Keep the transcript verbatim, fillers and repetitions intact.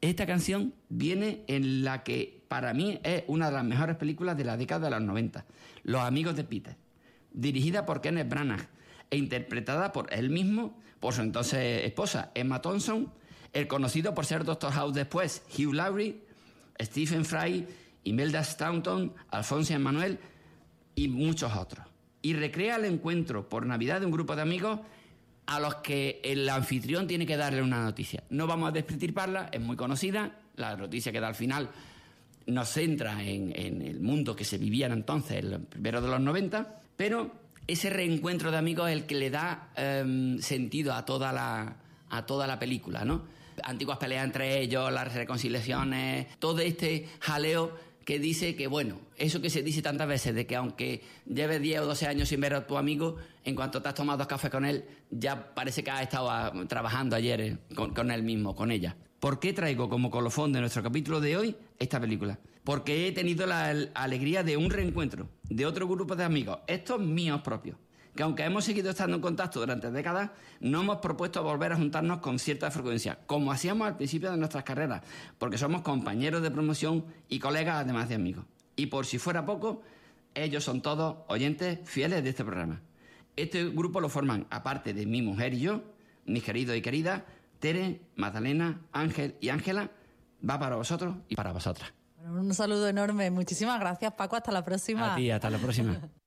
Esta canción viene en la que para mí es una de las mejores películas de la década de los noventa, Los amigos de Peter, dirigida por Kenneth Branagh e interpretada por él mismo, por su entonces esposa Emma Thompson, el conocido por ser Doctor House después, Hugh Laurie, Stephen Fry, Imelda Staunton, Alfonso Emmanuel y muchos otros. Y recrea el encuentro por Navidad de un grupo de amigos a los que el anfitrión tiene que darle una noticia. No vamos a despreocuparla, es muy conocida. La noticia que da al final nos centra en, en el mundo que se vivía entonces, el primero de los noventa, pero ese reencuentro de amigos es el que le da eh, sentido a toda la, a toda la película, ¿no? Antiguas peleas entre ellos, las reconciliaciones, todo este jaleo que dice que, bueno, eso que se dice tantas veces, de que aunque lleves diez o doce años sin ver a tu amigo, en cuanto te has tomado dos cafés con él, ya parece que has estado a, trabajando ayer eh, con, con él mismo, con ella. ¿Por qué traigo como colofón de nuestro capítulo de hoy esta película? Porque he tenido la, la alegría de un reencuentro de otro grupo de amigos, estos míos propios, que aunque hemos seguido estando en contacto durante décadas, no hemos propuesto volver a juntarnos con cierta frecuencia, como hacíamos al principio de nuestras carreras, porque somos compañeros de promoción y colegas además de amigos. Y por si fuera poco, ellos son todos oyentes fieles de este programa. Este grupo lo forman, aparte de mi mujer y yo, mis queridos y queridas, Tere, Magdalena, Ángel y Ángela. Va para vosotros y para vosotras. Un saludo enorme. Muchísimas gracias, Paco. Hasta la próxima. A ti, hasta la próxima.